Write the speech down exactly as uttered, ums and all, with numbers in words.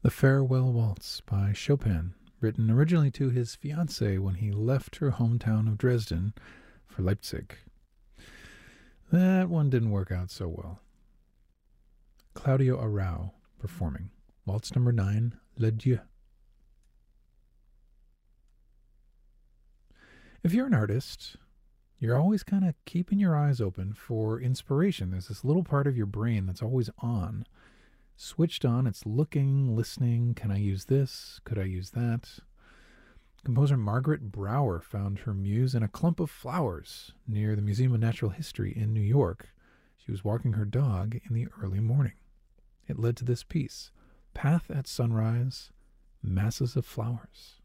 The Farewell Waltz by Chopin, written originally to his fiancée when he left her hometown of Dresden for Leipzig. That one didn't work out so well. Claudio Arrau performing Waltz number nine, L'Adieu. If you're an artist, you're always kind of keeping your eyes open for inspiration. There's this little part of your brain that's always on, switched on. It's looking, listening. Can I use this? Could I use that? Composer Margaret Brower found her muse in a clump of flowers near the Museum of Natural History in New York. She was walking her dog in the early morning. It led to this piece, Path at Sunrise, Masses of Flowers.